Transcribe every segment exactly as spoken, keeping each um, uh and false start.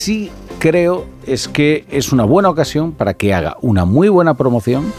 Sí creo es que es una buena ocasión para que haga una muy buena promoción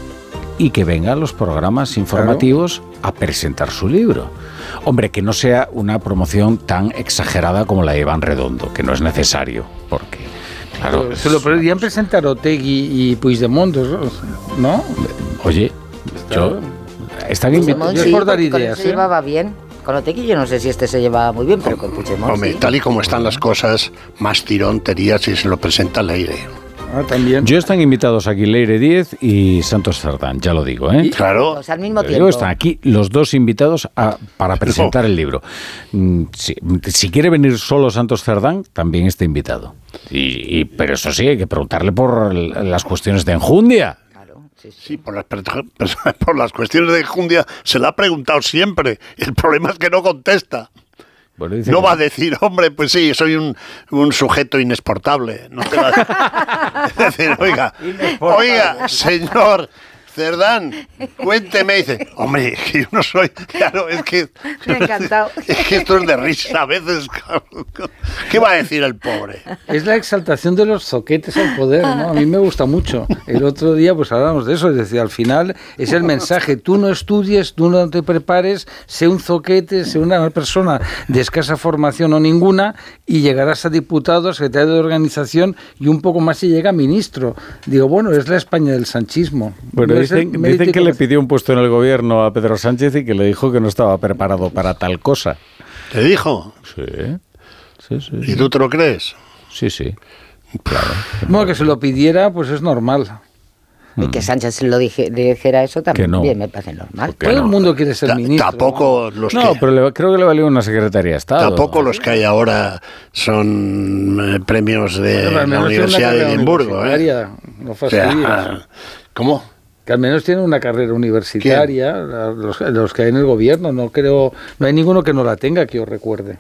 y que vengan los programas informativos claro. a presentar su libro. Hombre, que no sea una promoción tan exagerada como la de Iván Redondo, que no es necesario, porque, claro... Pero, se lo podrían presentar Otegi y Puigdemont, ¿no? Oye, yo... Están invitados... Sí, por dar ideas, se ¿eh? llevaba bien. Con Otegi yo no sé si este se llevaba muy bien, pero con Puigdemont Hombre, sí. Tal y como están las cosas, más tirón tenía si se lo presenta Leire. Ah, también. Yo están invitados aquí Leire Díez y Santos Cerdán, ya lo digo, ¿eh? Claro. O sea, al mismo tiempo. Digo, están aquí los dos invitados a, para presentar no. el libro. Si, si quiere venir solo Santos Cerdán, también está invitado. Y, y, pero eso sí, hay que preguntarle por las cuestiones de enjundia. Sí, sí. sí por, las, por las cuestiones de enjundia se le ha preguntado siempre. El problema es que no contesta. Bueno, no que... va a decir, hombre, pues sí, soy un, un sujeto inexportable. No te va a... es decir, oiga, oiga, señor Cerdán, cuénteme. Dice, hombre, que yo no soy... Claro, es que... Me ha encantado. Es que esto es de risa a veces. ¿Qué va a decir el pobre? Es la exaltación de los zoquetes al poder, ¿no? A mí me gusta mucho. El otro día pues hablábamos de eso, es decir, al final es el mensaje, tú no estudies, tú no te prepares, sé un zoquete, sé una persona de escasa formación o ninguna y llegarás a diputado, a secretario de organización y un poco más y llega a ministro. Digo, bueno, es la España del sanchismo. Bueno, dicen, dicen que le pidió un puesto en el gobierno a Pedro Sánchez y que le dijo que no estaba preparado para tal cosa. ¿Te dijo? Sí. sí, sí ¿Y sí. tú te lo crees? Sí, sí. Claro. Bueno, que se lo pidiera, pues es normal. Y que Sánchez se lo dije, dijera eso también no. bien, me parece normal. Todo no? el mundo quiere ser Ta- ministro. Tampoco ¿no? los No, que, pero le, creo que le valió una secretaría de Estado. Tampoco los que hay ahora son eh, premios de bueno, la Universidad de Edimburgo. ¿eh? No o sea, ¿cómo? Que al menos tienen una carrera universitaria, los, los que hay en el gobierno, no creo, no hay ninguno que no la tenga, que yo recuerde.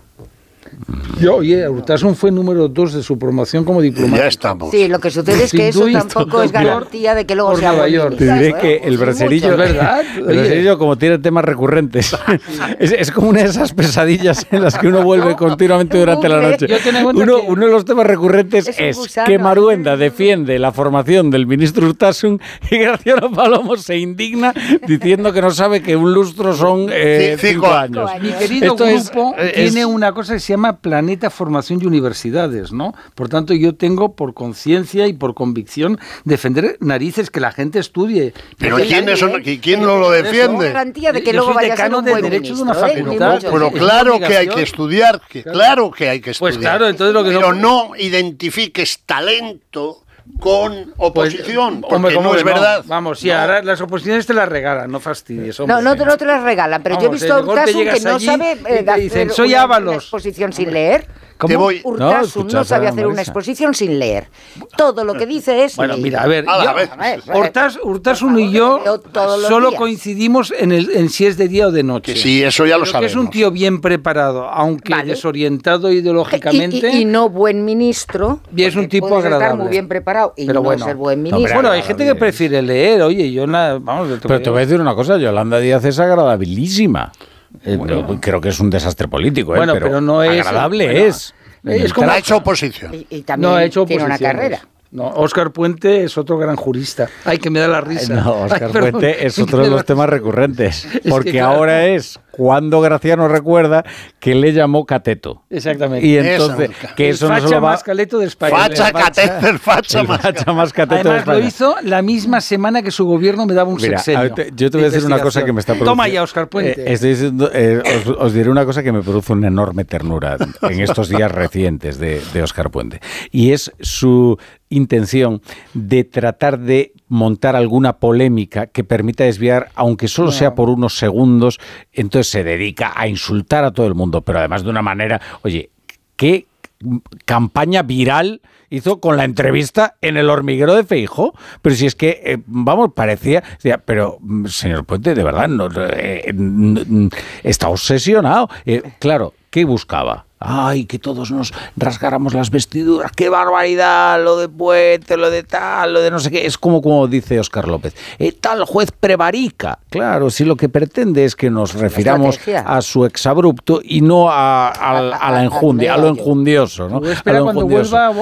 Yo, oye, Urtasun fue número dos de su promoción como diplomático. Ya estamos. Sí, lo que sucede es que eso tampoco es garantía de que luego sea buen ministro. Te diré ¿eh? que el bracerillo, es verdad. El bracerillo como tiene temas recurrentes, es, es como una de esas pesadillas en las que uno vuelve continuamente durante la noche. Uno, uno de los temas recurrentes es, es gusano, que Maruenda ¿eh? defiende la formación del ministro Urtasun y Graciano Palomo se indigna diciendo que no sabe que un lustro son eh, sí, cinco, cinco años. Mi querido Esto grupo es, tiene es, una cosa que se llama Planeta Formación y Universidades, ¿no? Por tanto, yo tengo por conciencia y por convicción defender narices que la gente estudie. Pero ¿quién, es, ¿quién no lo defiende? Garantía de que yo luego soy vaya a ser un de buen derecho ministro, de una facultad. ¿eh? Pero, pero claro que hay que estudiar, que, claro que hay que estudiar. Pues claro, entonces lo que pero no... no identifiques talento con oposición, pues, porque hombre, no es no? verdad. Vamos, sí, no. ahora las oposiciones te las regalan, no fastidies. Hombre. No, no te, no te las regalan, pero Vamos, yo he visto a Urtasun que no sabe eh, te dicen, hacer soy una, Ábalos. una exposición sin leer. Te voy... Urtasun no, no sabe hacer una exposición sin leer. Todo lo que dice es... Bueno, leer. mira, a ver, a yo, a ver. Urtas, Urtasun y yo solo días. coincidimos en, el, en si es de día o de noche. Que sí, eso ya lo Creo sabemos. Que es un tío bien preparado, aunque vale. desorientado ideológicamente. Y, y, y no buen ministro. Y es un tipo agradable. Estar muy bien preparado y pero no bueno, ser buen ministro. No, bueno, hay gente que prefiere leer, oye, yo nada, vamos. Te pero te voy a decir una cosa, Yolanda Díaz es agradabilísima. Bueno. Eh, creo que es un desastre político, ¿eh? Bueno, pero, pero no es agradable bueno, es. Es como ha hecho oposición. Y, y también no ha hecho tiene una carrera. No, Óscar Puente es otro gran jurista. Ay, que me da la risa. No, Óscar Ay, Puente es otro de los temas recurrentes. Porque es que, claro, ahora es cuando Graciano recuerda que le llamó cateto. Exactamente. Y entonces, Esa. que eso el no facha se lo va... más caleto de España. Facha, cateto, el facha, el facha más cateto Además, de España. lo hizo la misma semana que su gobierno me daba un Mira, sexenio. te, yo te voy a decir una cosa que me está produciendo... Toma ya, Óscar Puente. Eh, estoy diciendo, eh, os, os diré una cosa que me produce una enorme ternura en estos días recientes de, de Óscar Puente. Y es su intención de tratar de montar alguna polémica que permita desviar, aunque solo sea por unos segundos, entonces se dedica a insultar a todo el mundo, pero además de una manera, oye, ¿qué campaña viral hizo con la entrevista en El Hormiguero de Feijóo? Pero si es que, eh, vamos, parecía, pero señor Puente, de verdad, no, eh, no, está obsesionado. Eh, claro, ¿qué buscaba? Ay, que todos nos rasgáramos las vestiduras, qué barbaridad, lo de Puente, lo de tal, lo de no sé qué. Es como, como dice Óscar López, eh, tal juez prevarica. Claro, si lo que pretende es que nos refiramos a su exabrupto y no a, a, a la enjundia, a lo enjundioso, ¿no? Espera a lo cuando enjundioso. vuelva